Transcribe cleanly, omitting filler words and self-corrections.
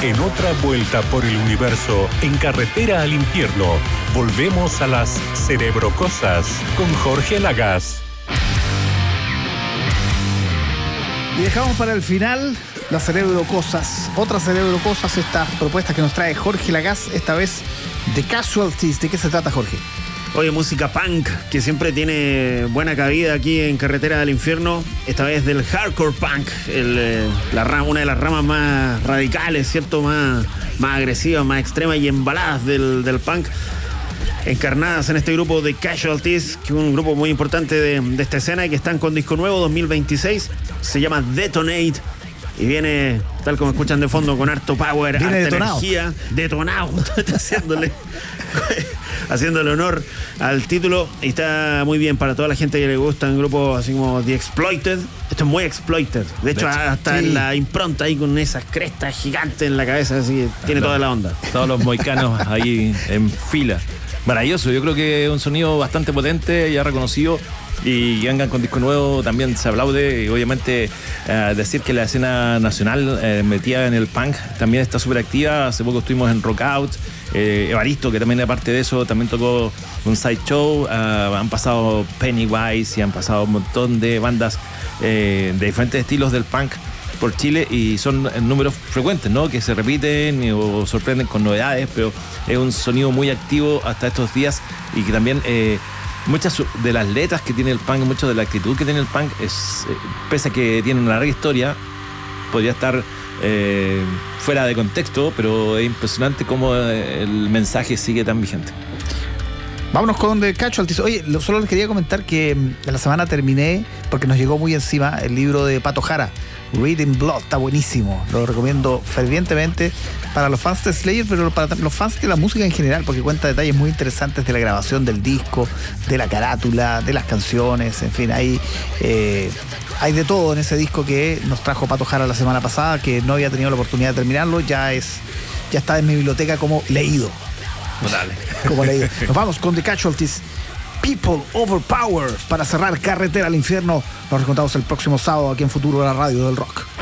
En otra vuelta por el universo, en Carretera al Infierno, volvemos a las Cerebrocosas con Jorge Lagas. Y dejamos para el final las Cerebrocosas. Otras Cerebrocosas, estas propuestas que nos trae Jorge Lagas, esta vez de Casualties. ¿De qué se trata, Jorge? Oye, música punk, que siempre tiene buena cabida aquí en Carretera del Infierno. Esta vez del hardcore punk, una de las ramas más radicales, ¿cierto? Más agresivas, más extremas y embaladas del punk. Encarnadas en este grupo de Casualties, que es un grupo muy importante de esta escena y que están con disco nuevo 2026. Se llama Detonate. Y viene, tal como escuchan de fondo, con harto power, viene harta detonado. Energía, detonado, haciéndole honor al título. Y está muy bien para toda la gente que le gusta un grupo así como The Exploited. Esto es muy Exploited. De hecho, hasta sí, en la impronta ahí con esas crestas gigantes en la cabeza, así que tiene toda la onda. Todos los moicanos ahí en fila. Maravilloso, yo creo que es un sonido bastante potente, ya reconocido. Y que vengan con disco nuevo también se aplaude. Y obviamente decir que la escena nacional metida en el punk también está súper activa. Hace poco estuvimos en Rockout. Evaristo, que también aparte de eso también tocó un sideshow. Han pasado Pennywise y han pasado un montón de bandas de diferentes estilos del punk por Chile, y son números frecuentes, ¿no? Que se repiten o sorprenden con novedades, pero es un sonido muy activo hasta estos días, y que también muchas de las letras que tiene el punk, mucho de la actitud que tiene el punk, pese a que tiene una larga historia, podría estar fuera de contexto, pero es impresionante cómo el mensaje sigue tan vigente. Vámonos con The Casualties. Oye, solo les quería comentar que en la semana terminé, porque nos llegó muy encima, el libro de Pato Jara, Reading Blood. Está buenísimo, lo recomiendo fervientemente para los fans de Slayer, pero para los fans de la música en general, porque cuenta detalles muy interesantes de la grabación del disco, de la carátula, de las canciones, en fin, hay de todo en ese disco que nos trajo Pato Jara la semana pasada, que no había tenido la oportunidad de terminarlo. Ya está en mi biblioteca como leído. Dale. Como leído. Nos vamos con The Casualties, People Overpower, para cerrar Carretera al Infierno. Nos reencontramos el próximo sábado aquí en Futuro, la radio del rock.